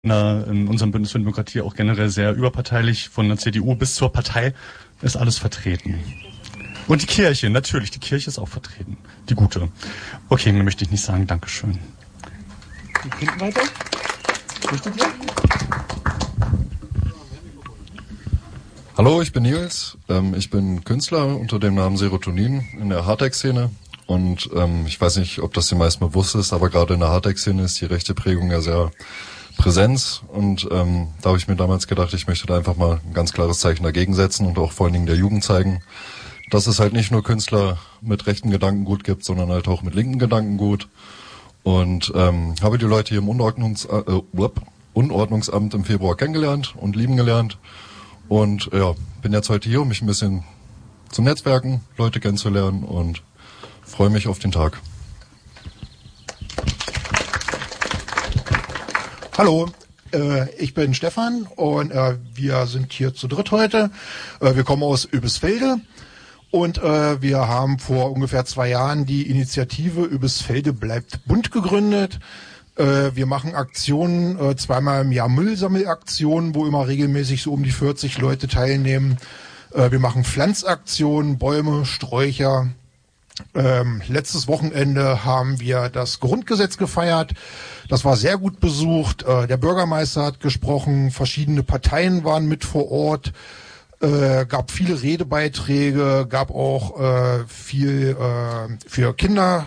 in unserem Bündnis für Demokratie auch generell sehr überparteilich, von der CDU bis zur Partei ist alles vertreten. Und die Kirche, natürlich, die Kirche ist auch vertreten. Die gute. Okay, mehr möchte ich nicht sagen. Dankeschön. Hinten weiter? Hallo, ich bin Nils. Ich bin Künstler unter dem Namen Serotonin in der Hardtech-Szene. Und ich weiß nicht, ob das den meisten bewusst ist, aber gerade in der Hardtech-Szene ist die rechte Prägung ja sehr präsent. Und da habe ich mir damals gedacht, ich möchte da einfach mal ein ganz klares Zeichen dagegen setzen und auch vor allen Dingen der Jugend zeigen, dass es halt nicht nur Künstler mit rechten Gedankengut gibt, sondern halt auch mit linken Gedankengut. Und habe die Leute hier im Unordnungsamt im Februar kennengelernt und lieben gelernt. Und ja, bin jetzt heute hier, um mich ein bisschen zum Netzwerken, Leute kennenzulernen und freue mich auf den Tag. Hallo, ich bin Stefan und wir sind hier zu dritt heute. Wir kommen aus Oebisfelde und wir haben vor ungefähr 2 Jahren die Initiative Oebisfelde bleibt bunt gegründet. Wir machen Aktionen, 2-mal im Jahr Müllsammelaktionen, wo immer regelmäßig so um die 40 Leute teilnehmen. Wir machen Pflanzaktionen, Bäume, Sträucher. Letztes Wochenende haben wir das Grundgesetz gefeiert. Das war sehr gut besucht. Der Bürgermeister hat gesprochen, verschiedene Parteien waren mit vor Ort. Gab viele Redebeiträge, gab auch viel für Kinder,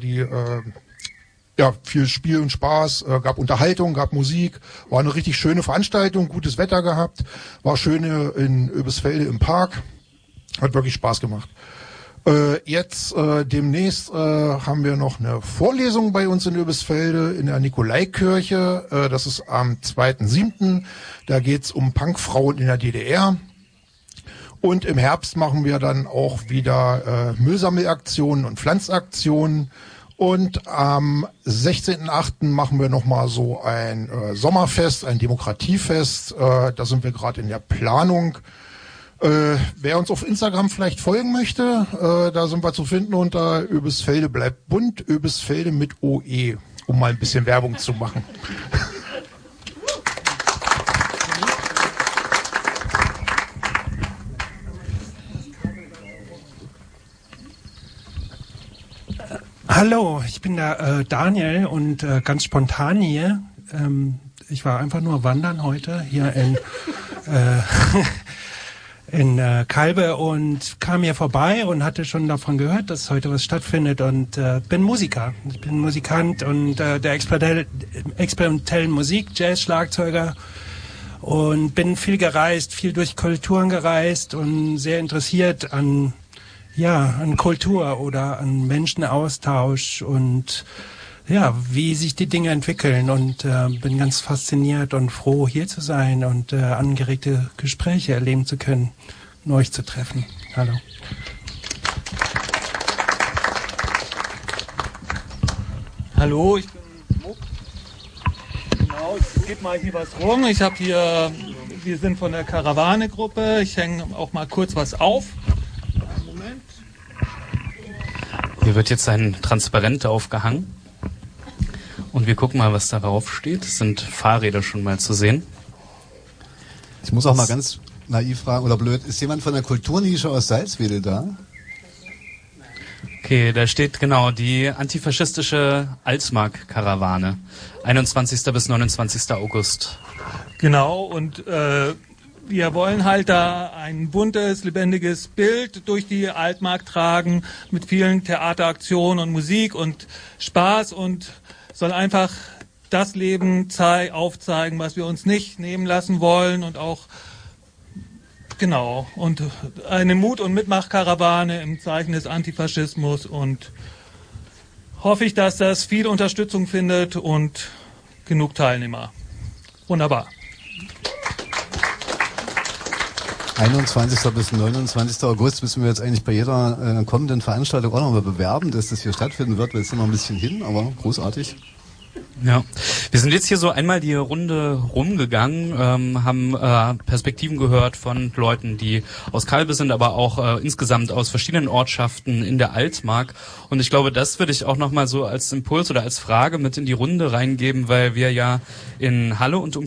viel Spiel und Spaß, gab Unterhaltung, gab Musik, war eine richtig schöne Veranstaltung, gutes Wetter gehabt, war schön in Oebisfelde im Park, hat wirklich Spaß gemacht. Jetzt demnächst haben wir noch eine Vorlesung bei uns in Oebisfelde in der Nikolaikirche, das ist am 2.7., da geht's um Punkfrauen in der DDR. Und im Herbst machen wir dann auch wieder Müllsammelaktionen und Pflanzaktionen. Und am 16.8. machen wir nochmal so ein Sommerfest, ein Demokratiefest. Da sind wir gerade in der Planung. Wer uns auf Instagram vielleicht folgen möchte, da sind wir zu finden unter Oebisfelde bleibt bunt, Oebisfelde mit OE, um mal ein bisschen Werbung zu machen. Hallo, ich bin der Daniel und ganz spontan hier. Ich war einfach nur wandern heute hier in Kalbe und kam hier vorbei und hatte schon davon gehört, dass heute was stattfindet und bin Musiker. Ich bin Musikant und der experimentellen Musik, Jazz, Schlagzeuger und bin viel gereist, viel durch Kulturen gereist und sehr interessiert an Kultur oder an Menschenaustausch und ja, wie sich die Dinge entwickeln und bin ganz fasziniert und froh, hier zu sein und angeregte Gespräche erleben zu können und euch zu treffen. Hallo. Hallo, ich bin Muck. Genau, ich gebe mal hier was rum. Wir sind von der Karawane-Gruppe. Ich hänge auch mal kurz was auf. Moment. Hier wird jetzt ein Transparent aufgehangen. Und wir gucken mal, was darauf steht. Es sind Fahrräder schon mal zu sehen. Ich muss auch mal ganz naiv fragen, oder blöd, ist jemand von der Kulturnische aus Salzwedel da? Okay, da steht genau die antifaschistische Alsmark-Karawane. 21. bis 29. August. Genau, und wir wollen halt da ein buntes, lebendiges Bild durch die Altmark tragen mit vielen Theateraktionen und Musik und Spaß und soll einfach das Leben aufzeigen, was wir uns nicht nehmen lassen wollen und auch, genau, und eine Mut- und Mitmachkarawane im Zeichen des Antifaschismus und hoffe ich, dass das viel Unterstützung findet und genug Teilnehmer. Wunderbar. 21. bis 29. August müssen wir jetzt eigentlich bei jeder kommenden Veranstaltung auch nochmal bewerben, dass das hier stattfinden wird, weil es immer ein bisschen hin, aber großartig. Ja, wir sind jetzt hier so einmal die Runde rumgegangen, haben Perspektiven gehört von Leuten, die aus Kalbe sind, aber auch insgesamt aus verschiedenen Ortschaften in der Altmark. Und ich glaube, das würde ich auch nochmal so als Impuls oder als Frage mit in die Runde reingeben, weil wir ja in Halle und